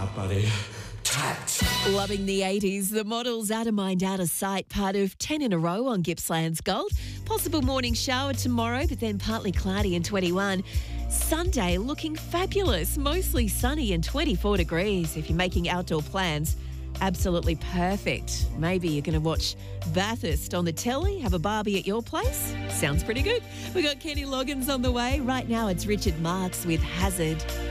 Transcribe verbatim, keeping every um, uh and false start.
out, buddy. Tapped. Loving the eighties, the models Out of Mind, Out of Sight, part of ten in a row on Gippsland's Gold. Possible morning shower tomorrow, but then partly cloudy and twenty-one. Sunday looking fabulous, mostly sunny and twenty-four degrees. If you're making outdoor plans, absolutely perfect. Maybe you're going to watch Bathurst on the telly, have a barbie at your place. Sounds pretty good. We got Kenny Loggins on the way. Right now it's Richard Marx with Hazard.